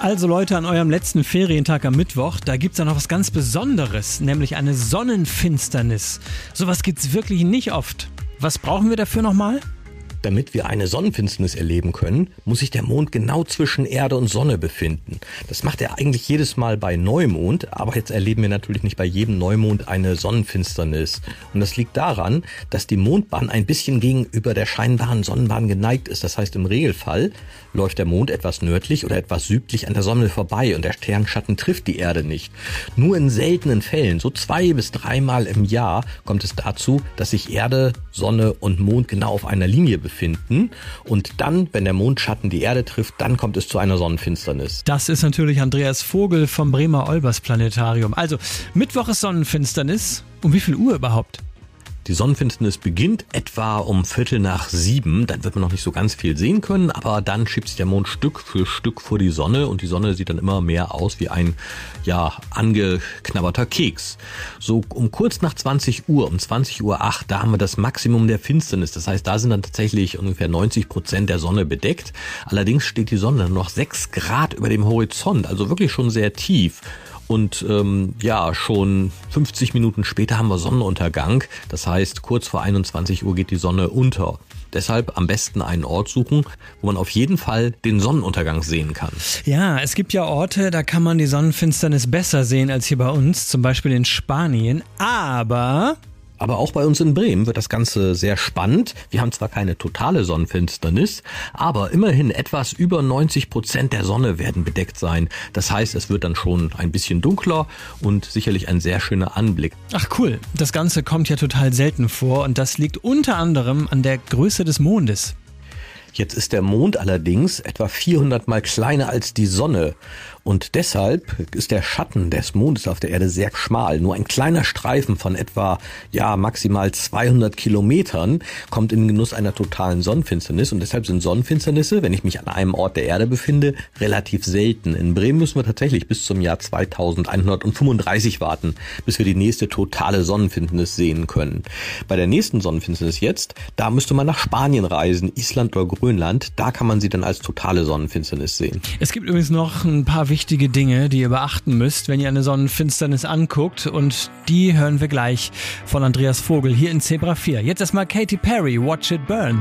Also Leute, an eurem letzten Ferientag am Mittwoch, da gibt's ja noch was ganz Besonderes, nämlich eine Sonnenfinsternis. Sowas gibt's wirklich nicht oft. Was brauchen wir dafür nochmal? Damit wir eine Sonnenfinsternis erleben können, muss sich der Mond genau zwischen Erde und Sonne befinden. Das macht er eigentlich jedes Mal bei Neumond, aber jetzt erleben wir natürlich nicht bei jedem Neumond eine Sonnenfinsternis. Und das liegt daran, dass die Mondbahn ein bisschen gegenüber der scheinbaren Sonnenbahn geneigt ist. Das heißt, im Regelfall läuft der Mond etwas nördlich oder etwas südlich an der Sonne vorbei und der Sternschatten trifft die Erde nicht. Nur in seltenen Fällen, so 2 bis 3 Mal im Jahr, kommt es dazu, dass sich Erde, Sonne und Mond genau auf einer Linie befinden. Und dann, wenn der Mondschatten die Erde trifft, dann kommt es zu einer Sonnenfinsternis. Das ist natürlich Andreas Vogel vom Bremer Olbers Planetarium. Also, Mittwoch ist Sonnenfinsternis. Um wie viel Uhr überhaupt? Die Sonnenfinsternis beginnt etwa um 6:45. Dann wird man noch nicht so ganz viel sehen können, aber dann schiebt sich der Mond Stück für Stück vor die Sonne und die Sonne sieht dann immer mehr aus wie ein, angeknabberter Keks. So um kurz nach 20 Uhr, um 20:08 Uhr, da haben wir das Maximum der Finsternis. Das heißt, da sind dann tatsächlich ungefähr 90% der Sonne bedeckt. Allerdings steht die Sonne noch 6 Grad über dem Horizont, also wirklich schon sehr tief. Und schon 50 Minuten später haben wir Sonnenuntergang. Das heißt, kurz vor 21 Uhr geht die Sonne unter. Deshalb am besten einen Ort suchen, wo man auf jeden Fall den Sonnenuntergang sehen kann. Ja, es gibt ja Orte, da kann man die Sonnenfinsternis besser sehen als hier bei uns, zum Beispiel in Spanien. Aber auch bei uns in Bremen wird das Ganze sehr spannend. Wir haben zwar keine totale Sonnenfinsternis, aber immerhin etwas über 90% der Sonne werden bedeckt sein. Das heißt, es wird dann schon ein bisschen dunkler und sicherlich ein sehr schöner Anblick. Ach cool, das Ganze kommt ja total selten vor und das liegt unter anderem an der Größe des Mondes. Jetzt ist der Mond allerdings etwa 400 Mal kleiner als die Sonne und deshalb ist der Schatten des Mondes auf der Erde sehr schmal. Nur ein kleiner Streifen von etwa maximal 200 Kilometern kommt in den Genuss einer totalen Sonnenfinsternis und deshalb sind Sonnenfinsternisse, wenn ich mich an einem Ort der Erde befinde, relativ selten. In Bremen müssen wir tatsächlich bis zum Jahr 2135 warten, bis wir die nächste totale Sonnenfinsternis sehen können. Bei der nächsten Sonnenfinsternis jetzt, da müsste man nach Spanien reisen, Island oder Grönland, da kann man sie dann als totale Sonnenfinsternis sehen. Es gibt übrigens noch ein paar wichtige Dinge, die ihr beachten müsst, wenn ihr eine Sonnenfinsternis anguckt und die hören wir gleich von Andreas Vogel hier in Zebra 4. Jetzt erstmal Katy Perry, Watch It Burn.